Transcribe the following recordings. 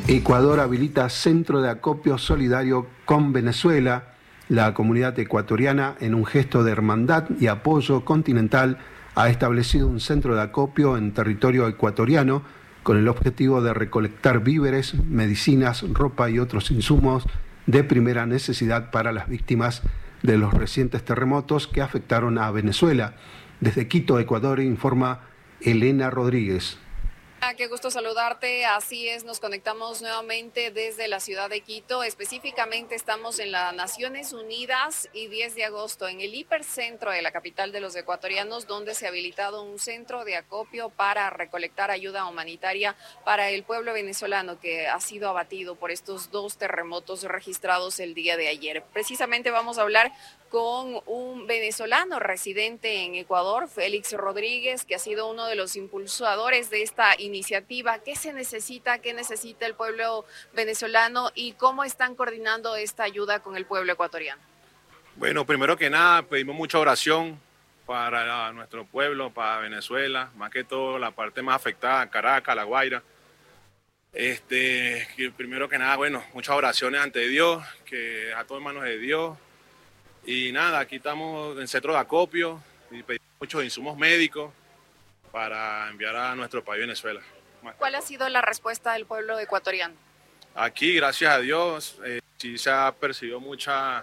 Ecuador habilita centro de acopio solidario con Venezuela. La comunidad ecuatoriana, en un gesto de hermandad y apoyo continental, ha establecido un centro de acopio en territorio ecuatoriano con el objetivo de recolectar víveres, medicinas, ropa y otros insumos de primera necesidad para las víctimas de los recientes terremotos que afectaron a Venezuela. Desde Quito, Ecuador, informa Elena Rodríguez. Qué gusto saludarte, así es, nos conectamos nuevamente desde la ciudad de Quito, específicamente estamos en las Naciones Unidas y 10 de agosto en el hipercentro de la capital de los ecuatorianos, donde se ha habilitado un centro de acopio para recolectar ayuda humanitaria para el pueblo venezolano que ha sido abatido por estos dos terremotos registrados el día de ayer. Precisamente vamos a hablar con un venezolano residente en Ecuador, Félix Rodríguez, que ha sido uno de los impulsadores de esta iniciativa. ¿Qué se necesita? ¿Qué necesita el pueblo venezolano? ¿Y cómo están coordinando esta ayuda con el pueblo ecuatoriano? Bueno, primero que nada, pedimos mucha oración para nuestro pueblo, para Venezuela, más que todo la parte más afectada, Caracas, La Guaira. Primero que nada, bueno, muchas oraciones ante Dios, que a todo en manos de Dios. Y nada, aquí estamos en centro de acopio y pedimos muchos insumos médicos para enviar a nuestro país Venezuela. ¿Cuál ha sido la respuesta del pueblo ecuatoriano? Aquí, gracias a Dios, sí se ha percibido mucha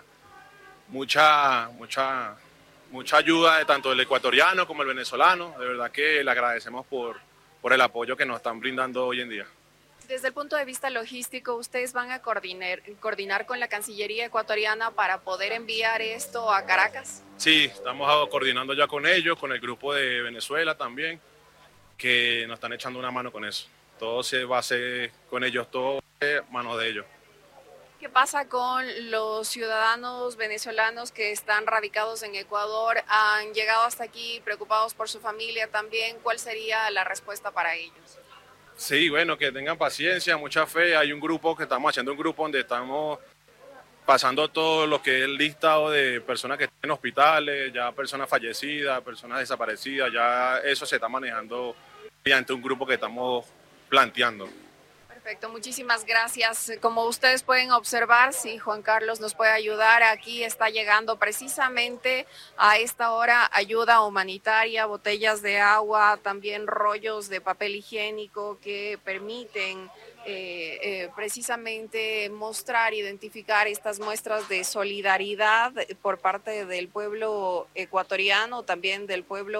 ayuda de tanto el ecuatoriano como el venezolano. De verdad que le agradecemos por el apoyo que nos están brindando hoy en día. Desde el punto de vista logístico, ¿ustedes van a coordinar con la Cancillería ecuatoriana para poder enviar esto a Caracas? Sí, estamos coordinando ya con ellos, con el grupo de Venezuela también, que nos están echando una mano con eso. Todo se va a hacer con ellos, todo mano de ellos. ¿Qué pasa con los ciudadanos venezolanos que están radicados en Ecuador? ¿Han llegado hasta aquí preocupados por su familia también? ¿Cuál sería la respuesta para ellos? Sí, bueno, que tengan paciencia, mucha fe. Hay un grupo que estamos haciendo, un grupo donde estamos pasando todo lo que es el listado de personas que están en hospitales, ya personas fallecidas, personas desaparecidas, ya eso se está manejando mediante un grupo que estamos planteando. Perfecto, muchísimas gracias. Como ustedes pueden observar, si Juan Carlos nos puede ayudar, aquí está llegando precisamente a esta hora ayuda humanitaria, botellas de agua, también rollos de papel higiénico que permiten precisamente mostrar, identificar estas muestras de solidaridad por parte del pueblo ecuatoriano, también del pueblo